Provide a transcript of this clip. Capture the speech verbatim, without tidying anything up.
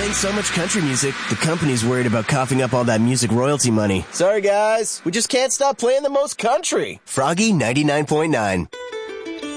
playing so much country music, the company's worried about coughing up all that music royalty money. Sorry, guys. We just can't stop playing the most country. Froggy ninety-nine point nine.